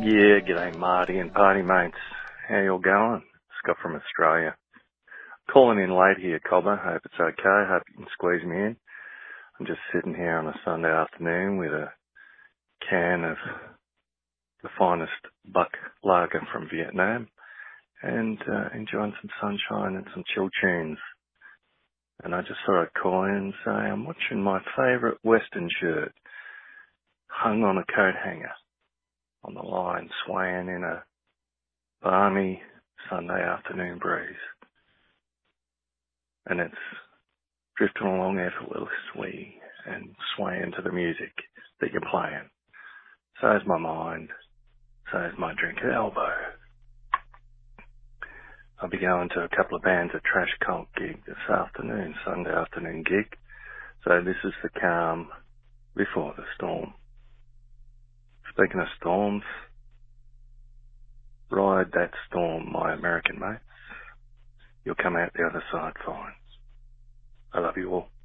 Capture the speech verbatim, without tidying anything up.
Yeah, g'day Marty and party mates. How y'all going? Scott from Australia. Calling in late here, Cobber. Hope it's okay. Hope you can squeeze me in. I'm just sitting here on a Sunday afternoon with a can of the finest buck lager from Vietnam and uh, enjoying some sunshine and some chill tunes. And I just thought I'd call in and say I'm watching my favourite Western shirt hung on a coat hanger on the line, swaying in a balmy Sunday afternoon breeze. And it's drifting along effortlessly and swaying to the music that you're playing. So is my mind, so is my drink at elbow. I'll be going to a couple of bands at Trash Cult gig this afternoon, Sunday afternoon gig. So this is the calm before the storm. Speaking of storms, ride that storm, my American mates. You'll come out the other side fine. I love you all.